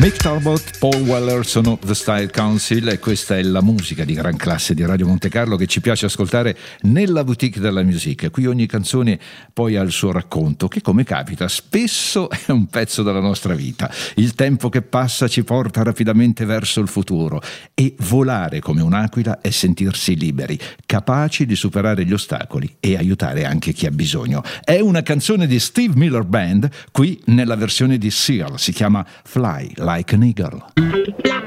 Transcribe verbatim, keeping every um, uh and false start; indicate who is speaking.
Speaker 1: Mick Talbot, Paul Weller sono The Style Council e questa è la musica di gran classe di Radio Monte Carlo che ci piace ascoltare nella boutique della musica. Qui ogni canzone poi ha il suo racconto che, come capita, spesso è un pezzo della nostra vita. Il tempo che passa ci porta rapidamente verso il futuro e volare come un'aquila è sentirsi liberi, capaci di superare gli ostacoli e aiutare anche chi ha bisogno. È una canzone di Steve Miller Band, qui nella versione di Seal, si chiama Fly Like an Eagle.